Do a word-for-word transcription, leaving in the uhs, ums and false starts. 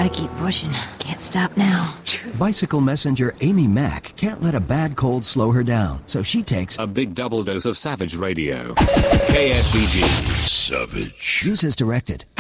Gotta keep pushing. Can't stop now. Bicycle messenger Amy Mack can't let a bad cold slow her down, so she takes a big double dose of Savage Radio. K S V G. Savage. Use as directed.